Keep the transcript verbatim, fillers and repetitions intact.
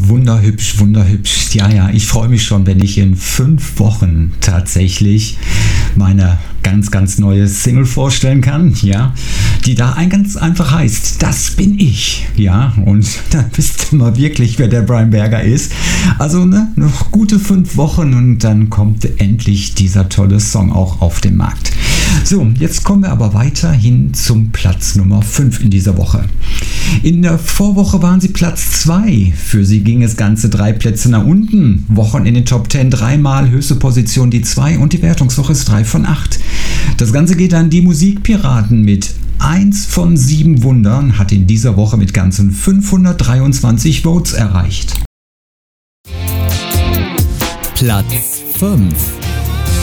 wunderhübsch, wunderhübsch. Ja, ja, ich freue mich schon, wenn ich in fünf Wochen tatsächlich meine ganz, ganz neue Single vorstellen kann, ja, die da ein ganz einfach heißt, das bin ich, ja, und da wisst ihr mal wirklich, wer der Brian Berger ist. Also, ne, noch gute fünf Wochen und dann kommt endlich dieser tolle Song auch auf den Markt. So, jetzt kommen wir aber weiterhin zum Platz Nummer fünf in dieser Woche. In der Vorwoche waren sie Platz zwei. Für sie ging es ganze drei Plätze nach unten. Wochen in den Top zehn, dreimal höchste Position die zwei und die Wertungswoche ist drei von acht. Das Ganze geht an die Musikpiraten mit eins von sieben Wundern, hat in dieser Woche mit ganzen fünfhundertdreiundzwanzig Votes erreicht. Platz fünf.